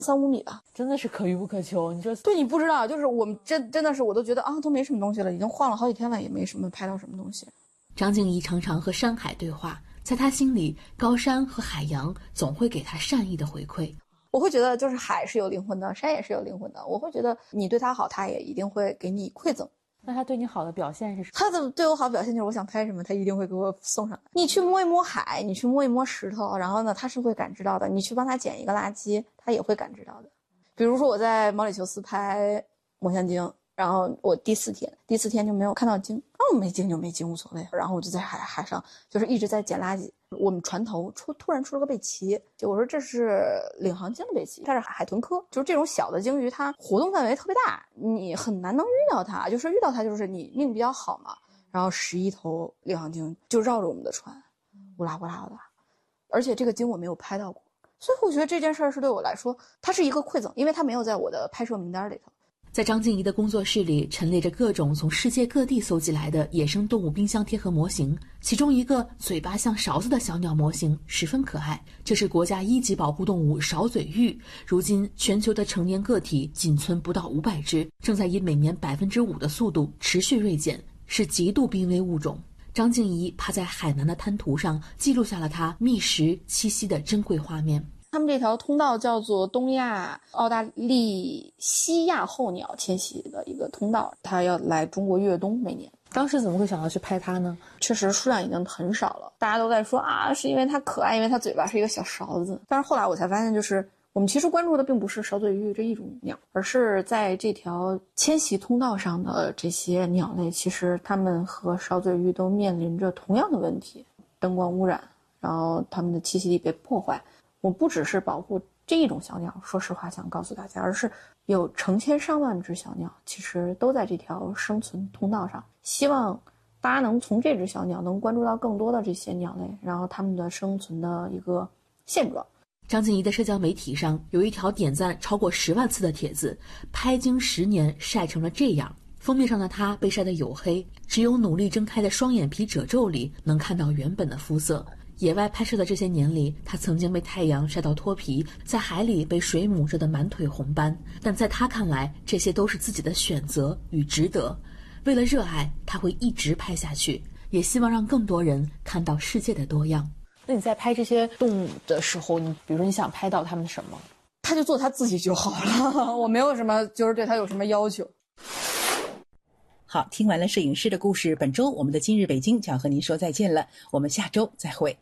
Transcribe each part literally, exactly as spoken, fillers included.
三五米吧， 真的是可遇不可求。你说对，你不知道，就是我们真真的是，我都觉得啊，都没什么东西了，已经晃了好几天了，也没什么拍到什么东西。 张静怡常常和山海对话，在她心里，高山和海洋总会给她善意的回馈。 我会觉得，就是海是有灵魂的，山也是有灵魂的。我会觉得你对他好，他也一定会给你馈赠。 那他对你好的表现是什么？ 他的对我好的表现就是我想拍什么，他一定会给我送上来。你去摸一摸海，你去摸一摸石头，然后呢，他是会感知到的。你去帮他捡一个垃圾，他也会感知到的。比如说我在毛里求斯拍抹香鲸，然后我第四天第四天就没有看到鲸，那我没鲸就没鲸无所谓。然后我就在海海上就是一直在捡垃圾。我们船头出突然出了个贝奇，就我说这是领航鲸的贝奇，它是海豚科，就是这种小的鲸鱼，它活动范围特别大，你很难能遇到它，就是遇到它就是你命比较好嘛。然后十一头领航鲸就绕着我们的船，乌拉乌拉的，而且这个鲸我没有拍到过，所以我觉得这件事是对我来说，它是一个馈赠，因为它没有在我的拍摄名单里头。 在张静怡的工作室里陈列着各种从世界各地搜集来的野生动物冰箱贴和模型，其中一个嘴巴像勺子的小鸟模型十分可爱，这是国家一级保护动物勺嘴鹬，如今全球的成年个体仅存不到五百只，正在以每年百分之五的速度持续锐减，是极度濒危物种。张静怡趴在海南的滩涂上记录下了它觅食栖息的珍贵画面。 他们这条通道叫做东亚澳大利西亚候鸟迁徙的一个通道，它要来中国越冬，每年。 当时怎么会想要去拍它呢？ 确实数量已经很少了，大家都在说啊，是因为它可爱，因为它嘴巴是一个小勺子。但是后来我才发现，就是我们其实关注的并不是勺嘴鹬这一种鸟，而是在这条迁徙通道上的这些鸟类，其实它们和勺嘴鹬都面临着同样的问题，灯光污染，然后它们的栖息地被破坏。我不只是保护这一种小鸟，说实话想告诉大家，而是有成千上万只小鸟其实都在这条生存通道上，希望大家能从这只小鸟能关注到更多的这些鸟类，然后它们的生存的一个现状。 张静怡的社交媒体上有一条点赞超过十万次的帖子，拍鲸十年晒成了这样，封面上的她被晒得黝黑，只有努力睁开的双眼皮褶皱里能看到原本的肤色。野外拍摄的这些年里，他曾经被太阳晒到脱皮，在海里被水母蛰得满腿红斑，但在他看来，这些都是自己的选择与值得。为了热爱，他会一直拍下去，也希望让更多人看到世界的多样。 那你在拍这些动物的时候，你比如说你想拍到它们什么？ 他就做他自己就好了，我没有什么就是对他有什么要求。 好，听完了摄影师的故事，本周我们的今日北京就要和您说再见了，我们下周再会。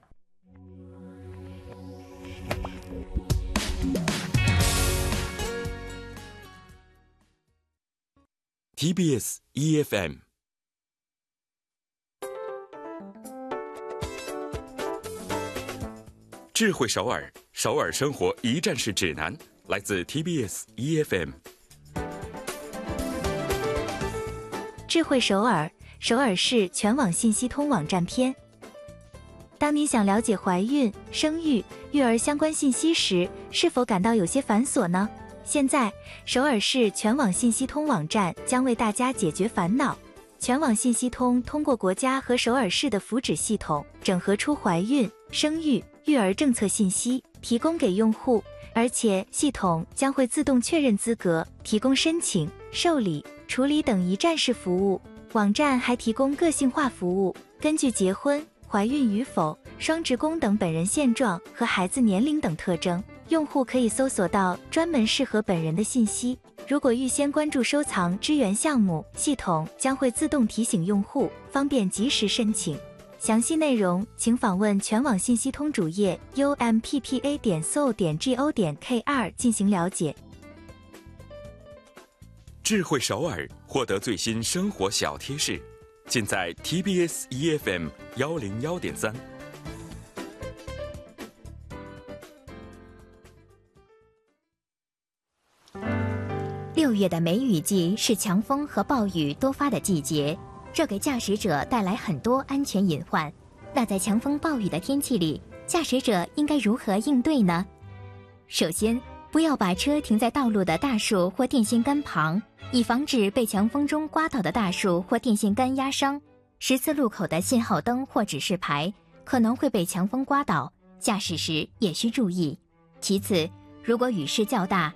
T B S E F M 智慧首尔，首尔生活一站式指南，来自 T B S E F M。 智慧首尔，首尔市全网信息通网站篇。当你想了解怀孕、生育、育儿相关信息时，是否感到有些繁琐呢？现在，首尔市全网信息通网站将为大家解决烦恼。全网信息通通过国家和首尔市的福祉系统，整合出怀孕、生育、育儿政策信息，提供给用户，而且系统将会自动确认资格，提供申请、受理、处理等一站式服务。网站还提供个性化服务，根据结婚、怀孕与否、双职工等本人现状和孩子年龄等特征，用户可以搜索到专门适合本人的信息。如果预先关注收藏支援项目，系统将会自动提醒用户，方便及时申请。详细内容请访问全网信息通主页 u m p p a 点 s o 点 g o 点 k r 进行了解。 智慧首尔，获得最新生活小贴士，尽在 T B S E F M 幺零幺点三。 六月的梅雨季是强风和暴雨多发的季节，这给驾驶者带来很多安全隐患。那在强风暴雨的天气里，驾驶者应该如何应对呢？首先，不要把车停在道路的大树或电线杆旁，以防止被强风中刮倒的大树或电线杆压伤。十字路口的信号灯或指示牌可能会被强风刮倒，驾驶时也需注意。其次，如果雨势较大，